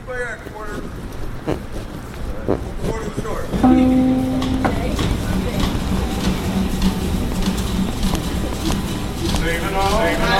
play that quarter. Quarter the short. Save it all.